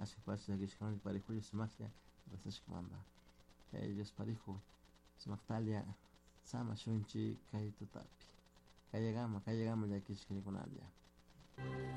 ashipasha kishkan parijo sumakya rasashkamanta ellos parijo sumaktalia sama shunchi kay tutapi kallagama llakishkanikunalla